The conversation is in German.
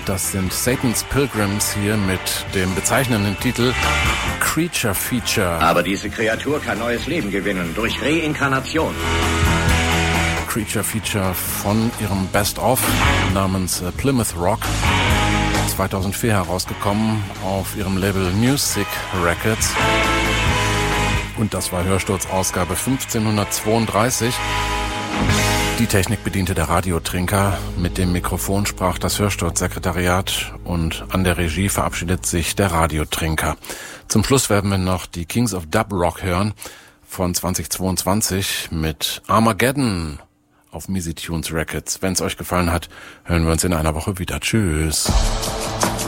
Das sind Satan's Pilgrims hier mit dem bezeichnenden Titel Creature Feature. Aber diese Kreatur kann neues Leben gewinnen durch Reinkarnation. Creature Feature von ihrem Best-of namens Plymouth Rock, 2004 herausgekommen auf ihrem Label Music Records. Und das war Hörsturz-Ausgabe 1532. Die Technik bediente der Radiotrinker. Mit dem Mikrofon sprach das Hörsturz-Sekretariat und an der Regie verabschiedet sich der Radiotrinker. Zum Schluss werden wir noch die Kings of Dub Rock hören von 2022 mit Armageddon auf Misi Tunes Records. Wenn es euch gefallen hat, hören wir uns in einer Woche wieder. Tschüss.